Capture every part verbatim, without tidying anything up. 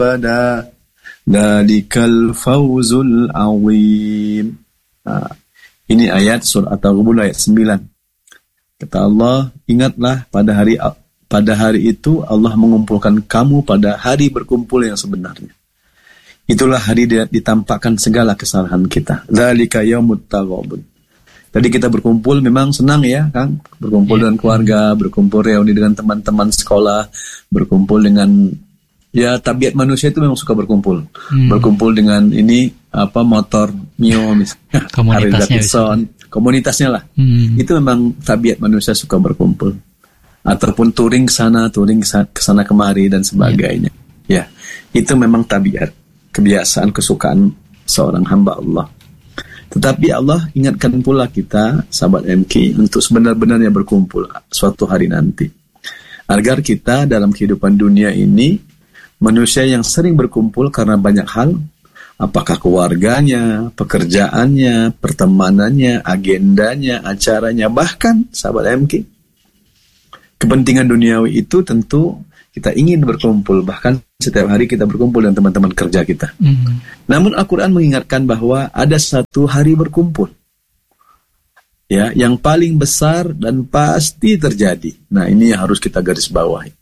abada dalikal fawzul azim. Nah, ini ayat surah At-Taghabun ayat sembilan. Kata Allah, ingatlah pada hari pada hari itu Allah mengumpulkan kamu pada hari berkumpul yang sebenarnya. Itulah hari dia ditampakkan segala kesalahan kita. Dzalika yaumut taghabun. Tadi kita berkumpul memang senang ya, Kang. Berkumpul yeah. dengan keluarga, berkumpul reuni dengan teman-teman sekolah, berkumpul dengan ya tabiat manusia itu memang suka berkumpul. Hmm. Berkumpul dengan ini apa motor Mio misalnya, komunitasnya Davidson, komunitasnya lah. Hmm. Itu memang tabiat manusia suka berkumpul. Ataupun touring ke sana, touring ke sana kemari dan sebagainya. Yeah. Ya, itu memang tabiat, kebiasaan, kesukaan seorang hamba Allah. Tetapi Allah ingatkan pula kita, sahabat M K, untuk sebenar-benarnya berkumpul suatu hari nanti. Agar kita dalam kehidupan dunia ini, manusia yang sering berkumpul karena banyak hal, apakah keluarganya, pekerjaannya, pertemanannya, agendanya, acaranya, bahkan, sahabat M K, kepentingan duniawi itu tentu kita ingin berkumpul, bahkan setiap hari kita berkumpul dengan teman-teman kerja kita. Mm. Namun Al-Quran mengingatkan bahwa ada satu hari berkumpul, ya, yang paling besar dan pasti terjadi. Nah, ini yang harus kita garis bawahi.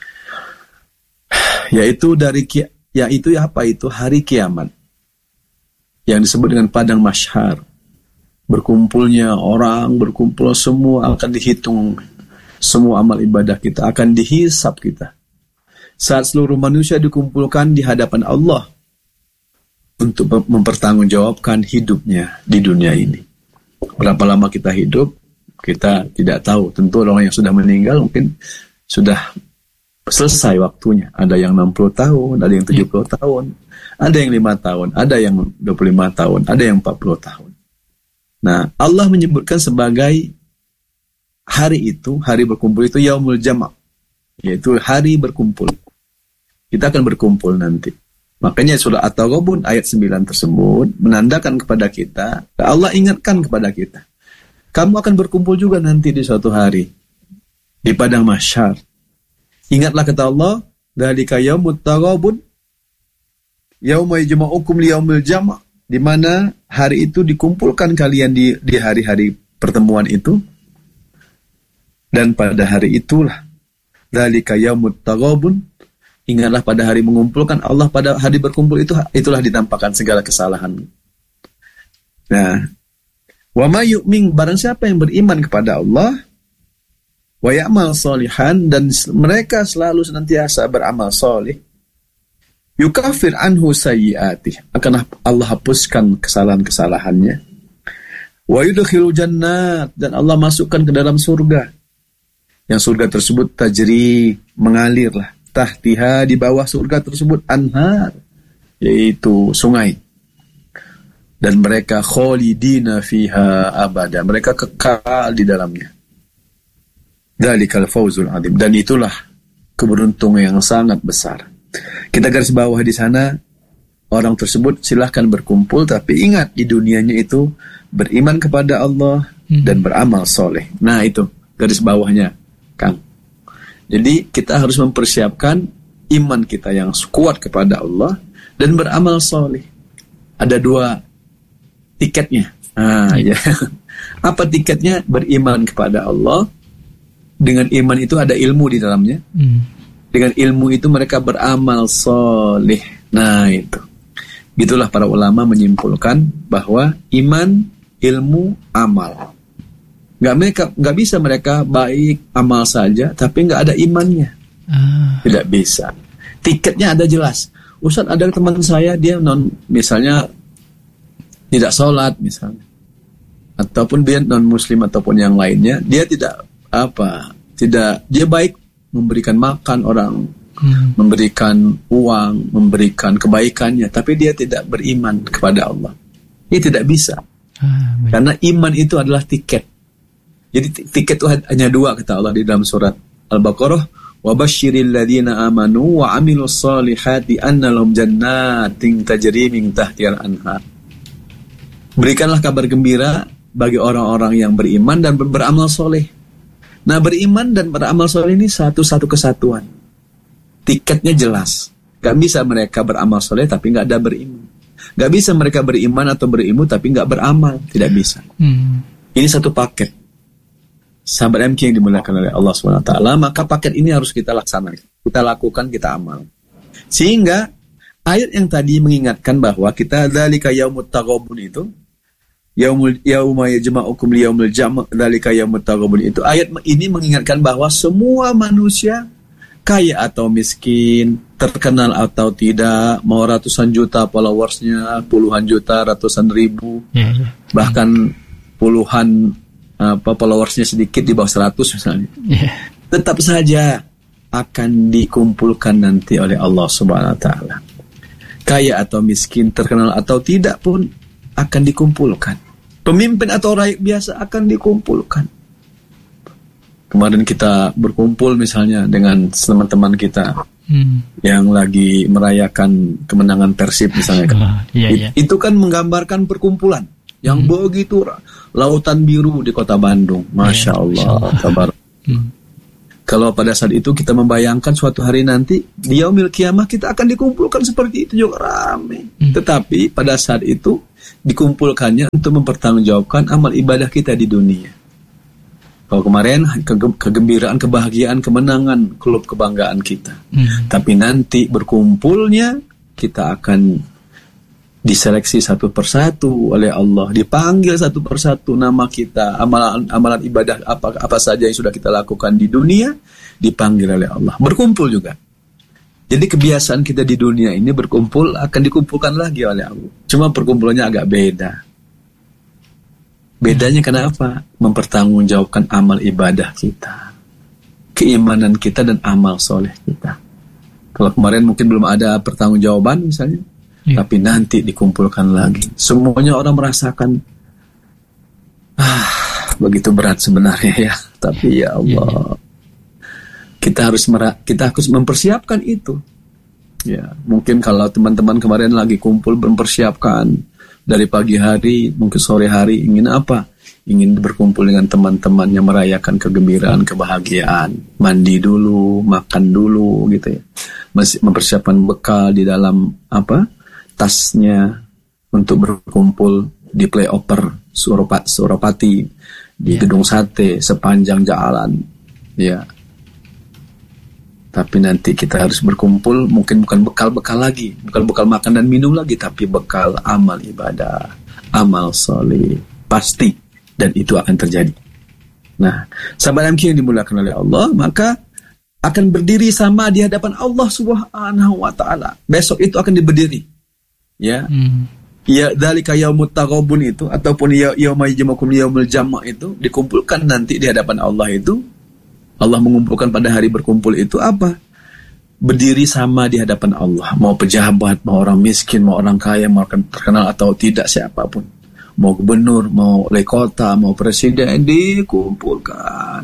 Yaitu dari yaitu apa itu hari kiamat, yang disebut dengan padang mahsyar. Berkumpulnya orang, berkumpul semua akan dihitung, semua amal ibadah kita akan dihisab kita. Saat seluruh manusia dikumpulkan di hadapan Allah untuk mempertanggungjawabkan hidupnya di dunia ini. Berapa lama kita hidup, kita tidak tahu. Tentu orang yang sudah meninggal mungkin sudah selesai waktunya. Ada yang enam puluh tahun, ada yang tujuh puluh tahun, ada yang lima tahun, ada yang dua puluh lima tahun, ada yang empat puluh tahun. Nah, Allah menyebutkan sebagai hari itu, hari berkumpul itu yaumul jama', yaitu hari berkumpul. Kita akan berkumpul nanti. Makanya surah At-Taghabun ayat sembilan tersebut menandakan kepada kita, Allah ingatkan kepada kita, kamu akan berkumpul juga nanti di suatu hari di padang mahsyar. Ingatlah kata Allah, dzalika yaumut taghabun yauma yajma'ukum liyaumil jama', di mana hari itu dikumpulkan kalian di di hari-hari pertemuan itu. Dan pada hari itulah, dzalika yaumut taghabun, ingatlah pada hari mengumpulkan Allah, pada hari berkumpul itu, itulah ditampakkan segala kesalahan. Nah, wa may yu'min, barang siapa yang beriman kepada Allah, wa ya'mal sholihan, dan mereka selalu senantiasa beramal soleh, yukaffir anhu sayyi'atih, akan Allah hapuskan kesalahan-kesalahannya, wa yudkhilu jannat, dan Allah masukkan ke dalam surga, yang surga tersebut tajri, mengalirlah, tahtiha, di bawah surga tersebut, anhar, yaitu sungai, dan mereka kholidina fiha abada, mereka kekal di dalamnya. Dzalikal fawzul azim, dan itulah keberuntungan yang sangat besar. Kita garis bawah di sana, orang tersebut silahkan berkumpul, tapi ingat di dunianya itu beriman kepada Allah hmm. dan beramal soleh. Nah, itu garis bawahnya, Kang. Jadi kita harus mempersiapkan iman kita yang kuat kepada Allah dan beramal soleh. Ada dua tiketnya. Nah, ya. Apa tiketnya? Beriman kepada Allah. Dengan iman itu ada ilmu di dalamnya. Hmm. Dengan ilmu itu mereka beramal soleh. Nah, itu. Gitulah para ulama menyimpulkan bahwa iman, ilmu, amal. Nggak mereka nggak bisa mereka baik amal saja tapi nggak ada imannya. Ah. Tidak bisa. Tiketnya ada jelas. Ustaz, ada teman saya dia non misalnya tidak sholat misalnya, ataupun dia non muslim ataupun yang lainnya, dia tidak apa tidak dia baik memberikan makan orang, hmm. memberikan uang, memberikan kebaikannya, tapi dia tidak beriman kepada Allah. Dia tidak bisa. Ah, karena iman itu adalah tiket. Jadi tiket itu hanya dua, kata Allah di dalam surat Al-Baqarah, wa basyiril ladzina amanu wa amilus solihati anna lahum jannatin tajri min tahtihal anhar. Berikanlah kabar gembira bagi orang-orang yang beriman dan ber- beramal soleh. Nah, beriman dan beramal soleh ini satu-satu kesatuan. Tiketnya jelas. Gak bisa mereka beramal soleh tapi gak ada beriman. Gak bisa mereka beriman atau berilmu tapi gak beramal. Tidak bisa. Hmm. Ini satu paket. Sahabat M K yang dimuliakan oleh Allah subhanahu wa taala, maka paket ini harus kita laksanakan. Kita lakukan, kita amal. Sehingga ayat yang tadi mengingatkan bahwa kita dzalika yaumut taghabun itu, yaumul yauma yajma'ukum liyaumil jam' dzalika yaumut taghabun itu, ayat ini mengingatkan bahwa semua manusia, kaya atau miskin, terkenal atau tidak, mau ratusan juta followersnya, puluhan juta, ratusan ribu, yeah, yeah. bahkan puluhan apa followersnya sedikit di bawah seratus misalnya, yeah. tetap saja akan dikumpulkan nanti oleh Allah Subhanahu Wa Taala. Kaya atau miskin, terkenal atau tidak pun akan dikumpulkan. Pemimpin atau rakyat biasa akan dikumpulkan. Kemarin kita berkumpul misalnya dengan teman-teman kita hmm. yang lagi merayakan kemenangan Persib misalnya kan. Oh, iya, iya. Itu kan menggambarkan perkumpulan yang hmm. begitu lautan biru di kota Bandung. Masya iya, Allah, kabar. Hmm. Kalau pada saat itu kita membayangkan suatu hari nanti di yaumil kiamah kita akan dikumpulkan seperti itu juga ramai. Hmm. Tetapi pada saat itu dikumpulkannya untuk mempertanggungjawabkan amal ibadah kita di dunia. Kalau kemarin ke- kegembiraan, kebahagiaan, kemenangan, klub kebanggaan kita. Hmm. Tapi nanti berkumpulnya kita akan diseleksi satu persatu oleh Allah, dipanggil satu persatu nama kita, amalan amalan ibadah apa apa saja yang sudah kita lakukan di dunia dipanggil oleh Allah. Berkumpul juga. Jadi kebiasaan kita di dunia ini berkumpul akan dikumpulkan lagi oleh Allah. Cuma perkumpulannya agak beda. Bedanya kenapa? Mempertanggungjawabkan amal ibadah kita, keimanan kita dan amal soleh kita. Kalau kemarin mungkin belum ada pertanggungjawaban misalnya, ya. Tapi nanti dikumpulkan lagi. Semuanya orang merasakan ah, begitu berat sebenarnya ya. Tapi ya Allah, ya. kita harus mera- kita harus mempersiapkan itu. Ya, mungkin kalau teman-teman kemarin lagi kumpul mempersiapkan dari pagi hari, mungkin sore hari ingin apa? Ingin berkumpul dengan teman-temannya merayakan kegembiraan, kebahagiaan, mandi dulu, makan dulu gitu ya. Masih mempersiapkan bekal di dalam apa? tasnya untuk berkumpul di playoper Suropati, Suropati di yeah. gedung sate sepanjang jalan ya. Tapi nanti kita harus berkumpul mungkin bukan bekal-bekal lagi, bukan bekal makan dan minum lagi, tapi bekal amal ibadah, amal soleh pasti, dan itu akan terjadi. Nah, sahabat M Q yang dimuliakan oleh Allah, maka akan berdiri sama di hadapan Allah Subhanahu wa taala. Besok itu akan berdiri. Ya, hmm. ya dzalika yaumut taghabun itu ataupun ya yauma yajma'ukum liyaumil jam' itu dikumpulkan nanti di hadapan Allah itu. Allah mengumpulkan pada hari berkumpul itu apa? Berdiri sama di hadapan Allah. Mau pejabat, mau orang miskin, mau orang kaya, mau orang terkenal atau tidak, siapapun. Mau gubernur, mau wali kota, mau presiden, dikumpulkan.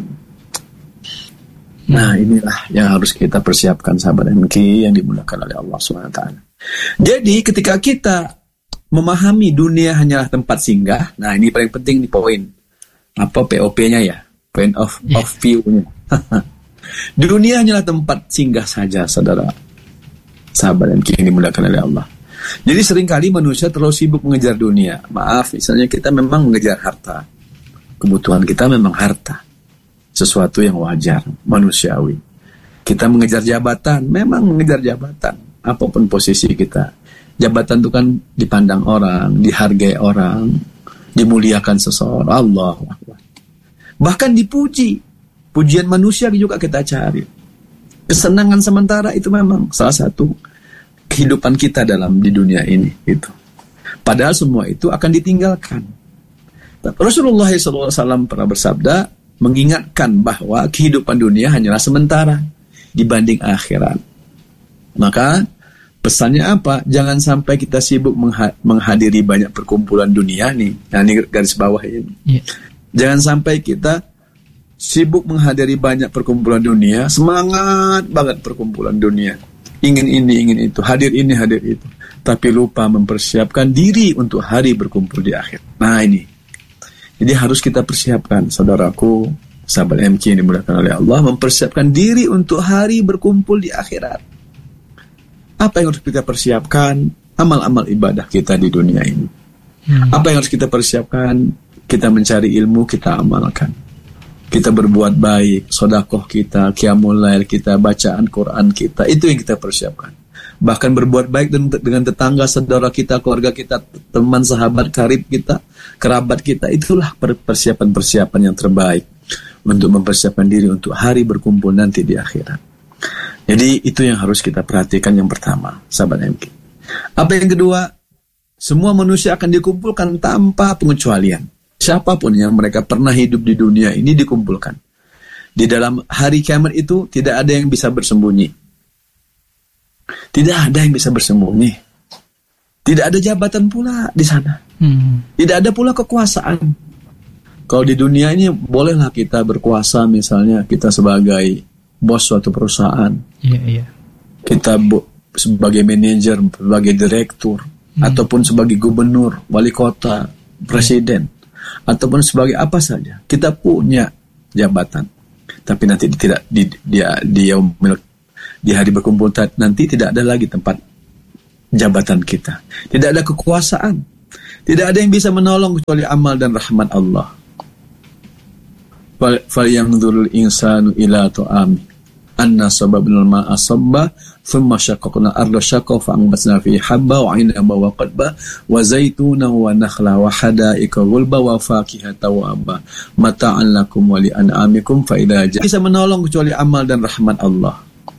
Nah, inilah yang harus kita persiapkan sahabat M K yang dimuliakan oleh Allah subhanahu wa taala. Jadi ketika kita memahami dunia hanyalah tempat singgah, nah ini paling penting nih poin apa P O P-nya ya, point of yeah. of view-nya. Dunia hanyalah tempat singgah saja, saudara sahabat M K yang dimuliakan oleh Allah. Jadi seringkali manusia terlalu sibuk mengejar dunia. Maaf, misalnya kita memang mengejar harta, kebutuhan kita memang harta, sesuatu yang wajar, manusiawi. Kita mengejar jabatan, memang mengejar jabatan. Apapun posisi kita, jabatan itu kan dipandang orang, dihargai orang, dimuliakan seseorang. Allahu Akbar. Bahkan dipuji, pujian manusia juga kita cari. Kesenangan sementara itu memang salah satu kehidupan kita dalam di dunia ini. Gitu. Padahal semua itu akan ditinggalkan. Rasulullah shallallahu alaihi wasallam pernah bersabda, mengingatkan bahwa kehidupan dunia hanyalah sementara dibanding akhirat. Maka pesannya apa? Jangan sampai kita sibuk mengha- menghadiri banyak perkumpulan dunia nih. Nah, ini garis bawah ini. Yeah. Jangan sampai kita sibuk menghadiri banyak perkumpulan dunia, semangat banget perkumpulan dunia. Ingin ini, ingin itu, hadir ini, hadir itu. Tapi lupa mempersiapkan diri untuk hari berkumpul di akhir. Nah, ini. Jadi harus kita persiapkan, saudaraku, sahabat M K yang dimuliakan oleh Allah, mempersiapkan diri untuk hari berkumpul di akhirat. Apa yang harus kita persiapkan? Amal-amal ibadah kita di dunia ini. Hmm. Apa yang harus kita persiapkan? Kita mencari ilmu, kita amalkan. Kita berbuat baik, sedekah kita, qiyamul lail kita, bacaan Quran kita, itu yang kita persiapkan. Bahkan berbuat baik dengan tetangga, saudara kita, keluarga kita, teman, sahabat, karib kita, kerabat kita, itulah persiapan-persiapan yang terbaik untuk mempersiapkan diri untuk hari berkumpul nanti di akhirat. Jadi itu yang harus kita perhatikan yang pertama, sahabat M K. Apa yang kedua? Semua manusia akan dikumpulkan tanpa pengecualian. Siapapun yang mereka pernah hidup di dunia ini dikumpulkan. Di dalam hari kiamat itu tidak ada yang bisa bersembunyi. Tidak ada yang bisa bersembunyi. Tidak ada jabatan pula di sana. Hmm. Tidak ada pula kekuasaan. Kalau di dunia ini bolehlah kita berkuasa, misalnya kita sebagai bos suatu perusahaan. Iya, iya. Kita bo- sebagai manajer, sebagai direktur, hmm. ataupun sebagai gubernur, wali kota, presiden. Iya. Ataupun sebagai apa saja, kita punya jabatan, tapi nanti tidak di dia dia di hari berkumpul nanti tidak ada lagi tempat jabatan kita, tidak ada kekuasaan, tidak ada yang bisa menolong kecuali amal dan rahmat Allah. Fal yanzurul insanu ila ta'ami anna sababnal ma'a sabba thumma syaqqaqna arda syaqqa fa anbatna fi habba wa 'inaba wa qadba wa zaituna wa nakhla wa hada'iqa gulba wa fakihata wa abba mata'an lakum wa li an'amikum fa idza ja'a bisa menolong kecuali amal dan rahmat Allah.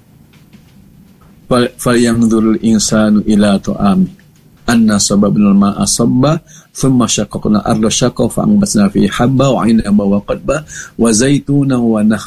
Fal yanzurul insanu ila ta'ami anna sababnal ma'a sabba thumma syaqqaqna arda syaqqa fa anbatna fi habba wa 'inaba wa qadba wa zaituna wa nakhla